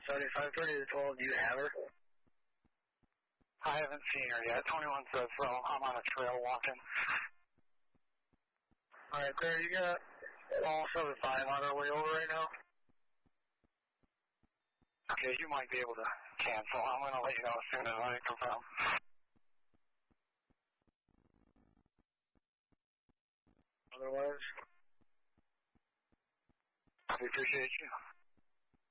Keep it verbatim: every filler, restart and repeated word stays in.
seventy-five thirty to twelve, do you have her? I haven't seen her yet. twenty-one says so. I'm on a trail walking. Alright, Claire, you got all seven five on our way over right now? Okay, you might be able to cancel. I'm going to let you know as soon as I confirm. Otherwise, We appreciate you.